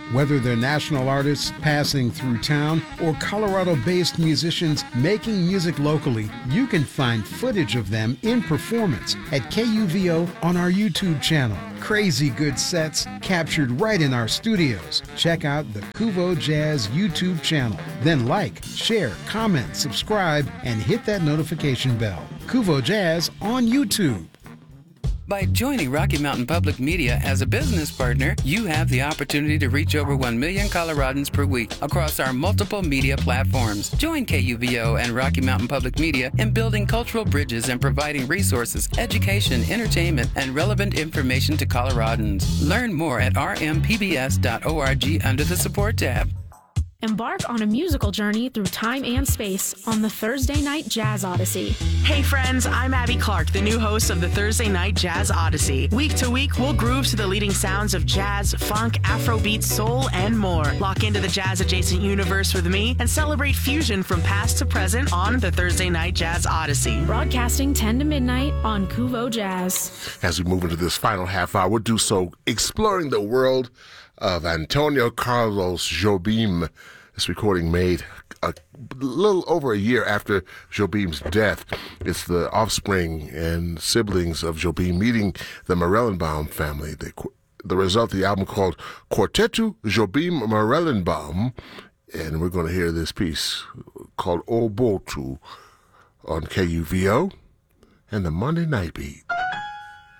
Whether they're national artists passing through town or Colorado-based musicians making music locally, you can find footage of them in performance at KUVO on our YouTube channel. Crazy good sets captured right in our studios. Check out the Kuvo Jazz YouTube channel. Then like, share, comment, subscribe, and hit that notification bell. Kuvo Jazz on YouTube. By joining Rocky Mountain Public Media as a business partner, you have the opportunity to reach over 1 million Coloradans per week across our multiple media platforms. Join KUVO and Rocky Mountain Public Media in building cultural bridges and providing resources, education, entertainment, and relevant information to Coloradans. Learn more at rmpbs.org under the Support tab. Embark on a musical journey through time and space on the Thursday Night Jazz Odyssey. Hey friends, I'm Abby Clark, the new host of the Thursday Night Jazz Odyssey. Week to week, we'll groove to the leading sounds of jazz, funk, Afrobeat, soul, and more. Lock into the jazz-adjacent universe with me and celebrate fusion from past to present on the Thursday Night Jazz Odyssey. Broadcasting 10 to midnight on Kuvo Jazz. As we move into this final half hour, we'll do so exploring the world of Antonio Carlos Jobim. This recording made a little over a year after Jobim's death. It's the offspring and siblings of Jobim meeting the Morellenbaum family. The result of the album called Quarteto Jobim Morellenbaum, and we're going to hear this piece called Obotu on KUVO and the Monday Night Beat.